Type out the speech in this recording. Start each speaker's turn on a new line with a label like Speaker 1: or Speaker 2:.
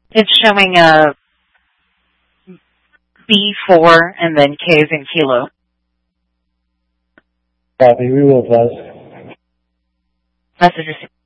Speaker 1: It's showing a B4 and then K as in kilo.
Speaker 2: Copy, we will advise.
Speaker 1: Message received.